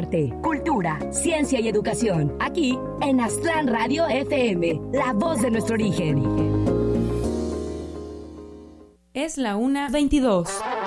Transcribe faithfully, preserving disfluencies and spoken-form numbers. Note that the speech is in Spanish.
arte, cultura, ciencia y educación. Aquí en Aztlán Radio F M, la voz de nuestro origen. Es la una veintidós.